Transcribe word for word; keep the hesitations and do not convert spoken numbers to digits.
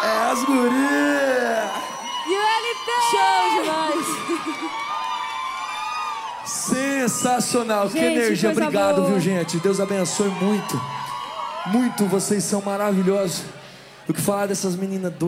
É as gurias! E o L T! Show demais! Sensacional, Gente, que energia, coisa obrigado, boa. viu, gente? Deus abençoe muito. Muito, vocês são maravilhosos. O que falar dessas meninas doidas?